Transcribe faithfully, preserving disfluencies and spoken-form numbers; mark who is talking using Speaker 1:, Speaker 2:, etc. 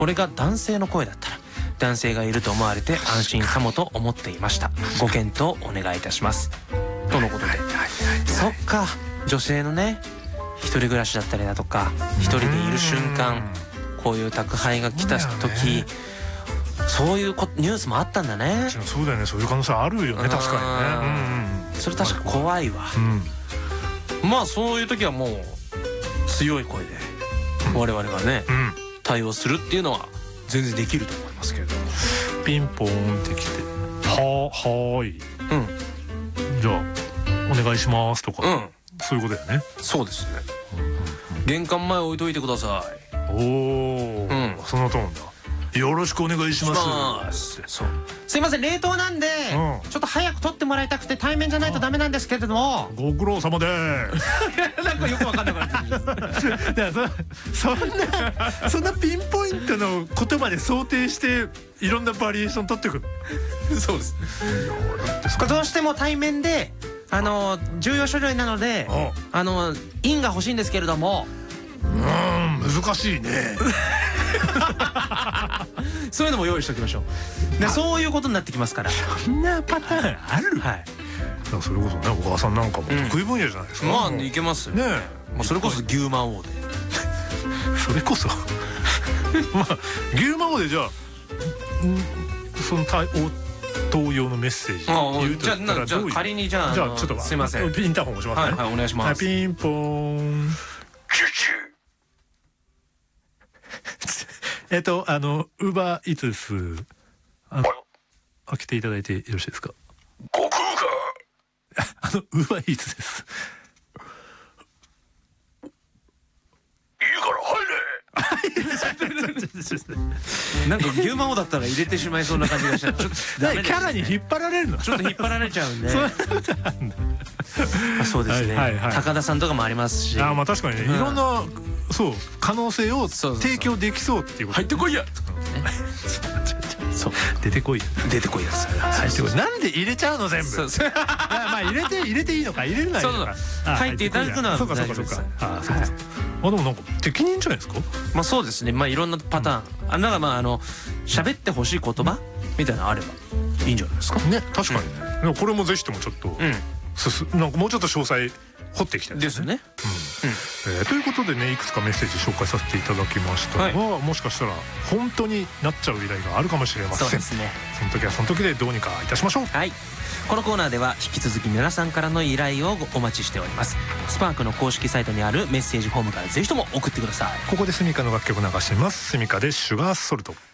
Speaker 1: これが男性の声だったら男性がいると思われて安心かもと思っていました。ご検討お願いいたしますとのことで。そっか、女性のね一人暮らしだったりだとか一人でいる瞬間、こういう宅配が来た時、そういうこニュースもあったんだね。
Speaker 2: そうだよね、そういう可能性あるよね、確かにね。うんうん、
Speaker 1: それ確か怖いわ。うん、まあそういう時はもう強い声で我々がね、うん、対応するっていうのは全然できると思いますけど。
Speaker 2: ピンポーンってきて「ははーい、うん、じゃあお願いします」とか、うん、そういうことだよね。
Speaker 1: そうですね、うんうんうん、玄関前置いといてください。
Speaker 2: おお、うん、そのトーンだ。よろしくお願いします。
Speaker 1: そう、すいません冷凍なんで、うん、ちょっと早く取ってもらいたくて対面じゃないとダメなんですけれども。
Speaker 2: ご苦労様で
Speaker 1: なんかよくわかんなくなってる。
Speaker 2: そんなそんなピンポイントの言葉で想定していろんなバリエーション取ってくる。
Speaker 1: そうです。どうしても対面であの重要書類なのであの印が欲しいんですけれども。
Speaker 2: うーん難しいね。
Speaker 1: そういうのも用意しておきましょう。でそういうことになってきますから。
Speaker 2: そんなパターンある？はい。それこそね、お母さんなんかも得意分野じゃないですか。
Speaker 1: まあいけますよね。まあそれこそ牛魔王で。
Speaker 2: それこそまあ牛魔王でじゃあその応用のメッセージ言うとしたら、じゃあ
Speaker 1: 仮にじゃあ、
Speaker 2: じゃあちょっと
Speaker 1: すいません、
Speaker 2: インターホン押しますね。
Speaker 1: はいはいお願いします。
Speaker 2: ピンポーン。えっとあのウーバーイーツです。あの開けていただいてよろしいですか。
Speaker 3: 悟空か。
Speaker 2: あのウーバーイーツです。
Speaker 3: いいから入れ。
Speaker 1: なんか牛魔王だったら入れてしまいそうな感じがした。ちょっとダメですね。
Speaker 2: キャラに引っ張られるの。
Speaker 1: ちょっと引っ張られちゃうんで。そうですね。高田さんとかもありますし。
Speaker 2: あまあ確かにね、いろんなそう可能性を提供できそうっていうこと。
Speaker 1: 入ってこいや。そう出てこい出てこいやつ。
Speaker 2: なんで入れちゃうの全部。まあ入れて入れていいのか入れないのか。
Speaker 1: 入っていただくのは
Speaker 2: そうかそうかそうか。あそうかそうか。あでもなんか適任じゃないですか。
Speaker 1: まあそうですね。まあいろんなパターン。あだからまああの喋ってほしい言葉みたいなのあればいいんじゃないですか。
Speaker 2: ね確かにね。これもぜひともちょっとなんかもうちょっと詳細掘っていきたい
Speaker 1: ですね。
Speaker 2: ということでねいくつかメッセージ紹介させていただきましたが、もしかしたら本当になっちゃう依頼があるかもしれません。そうですね。その時はその時でどうにかいたしましょう。
Speaker 1: はい。このコーナーでは引き続き皆さんからの依頼をお待ちしております。スパークの公式サイトにあるメッセージフォームからぜひとも送ってください。
Speaker 2: ここでスミカの楽曲流します。スミカでシュガーソルト。